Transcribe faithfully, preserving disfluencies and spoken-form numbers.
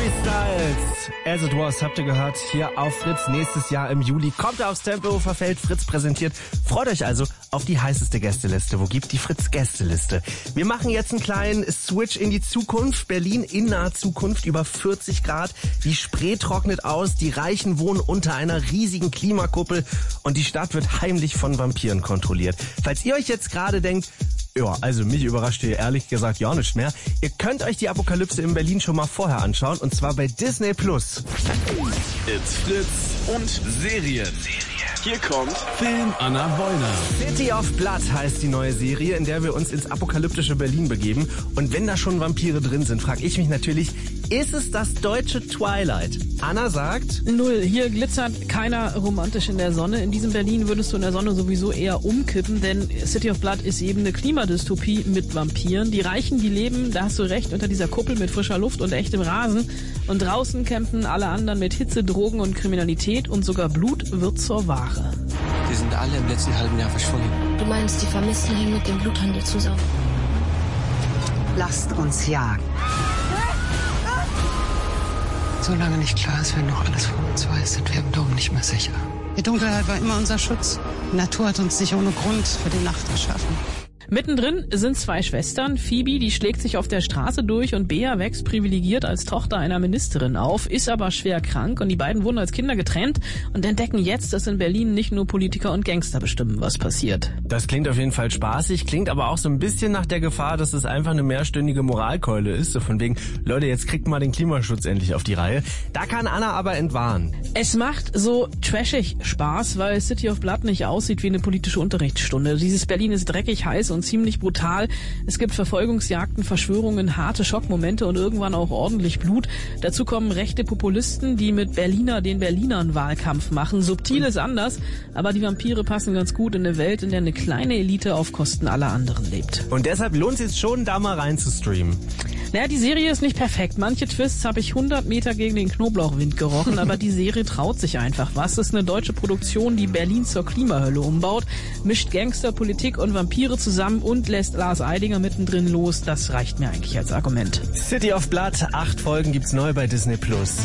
Harry Styles, As It Was, habt ihr gehört, hier auf Fritz. Nächstes Jahr im Juli kommt er aufs Tempelhofer Feld, Fritz präsentiert. Freut euch also auf die heißeste Gästeliste. Wo gibt die Fritz Gästeliste? Wir machen jetzt einen kleinen Switch in die Zukunft. Berlin in naher Zukunft, über vierzig Grad. Die Spree trocknet aus, die Reichen wohnen unter einer riesigen Klimakuppel und die Stadt wird heimlich von Vampiren kontrolliert. Falls ihr euch jetzt gerade denkt, ja, also mich überrascht hier ehrlich gesagt ja nicht mehr. Ihr könnt euch die Apokalypse in Berlin schon mal vorher anschauen, und zwar bei Disney Plus. It's Fritz und Serien. Hier kommt Film Anna Wollner. City of Blood heißt die neue Serie, in der wir uns ins apokalyptische Berlin begeben. Und wenn da schon Vampire drin sind, frage ich mich natürlich, ist es das deutsche Twilight? Anna sagt... Null. Hier glitzert keiner romantisch in der Sonne. In diesem Berlin würdest du in der Sonne sowieso eher umkippen, denn City of Blood ist eben eine Klimadystopie mit Vampiren. Die Reichen, die leben, da hast du recht, unter dieser Kuppel mit frischer Luft und echtem Rasen. Und draußen kämpfen alle anderen mit Hitze, Drogen und Kriminalität, und sogar Blut wird zur Ware. Die sind alle im letzten halben Jahr verschwunden. Du meinst, die Vermissten hängen mit dem Bluthandel zusammen? Lasst uns jagen. Solange nicht klar ist, wer noch alles von uns weiß, sind wir im Dom nicht mehr sicher. Die Dunkelheit war immer unser Schutz. Die Natur hat uns nicht ohne Grund für die Nacht geschaffen. Mittendrin sind zwei Schwestern. Phoebe, die schlägt sich auf der Straße durch, und Bea wächst privilegiert als Tochter einer Ministerin auf, ist aber schwer krank, und die beiden wurden als Kinder getrennt und entdecken jetzt, dass in Berlin nicht nur Politiker und Gangster bestimmen, was passiert. Das klingt auf jeden Fall spaßig, klingt aber auch so ein bisschen nach der Gefahr, dass es einfach eine mehrstündige Moralkeule ist. So von wegen, Leute, jetzt kriegt mal den Klimaschutz endlich auf die Reihe. Da kann Anna aber entwarnen. Es macht so trashig Spaß, weil City of Blood nicht aussieht wie eine politische Unterrichtsstunde. Dieses Berlin ist dreckig, heiß und ziemlich brutal. Es gibt Verfolgungsjagden, Verschwörungen, harte Schockmomente und irgendwann auch ordentlich Blut. Dazu kommen rechte Populisten, die mit Berliner den Berlinern Wahlkampf machen. Subtil ist anders, aber die Vampire passen ganz gut in eine Welt, in der eine kleine Elite auf Kosten aller anderen lebt. Und deshalb lohnt es jetzt schon, da mal rein zu streamen. Naja, die Serie ist nicht perfekt. Manche Twists habe ich hundert Meter gegen den Knoblauchwind gerochen, aber die Serie traut sich einfach was. Es ist eine deutsche Produktion, die Berlin zur Klimahölle umbaut, mischt Gangster, Politik und Vampire zusammen und lässt Lars Eidinger mittendrin los. Das reicht mir eigentlich als Argument. City of Blood, acht Folgen gibt's neu bei Disney Plus.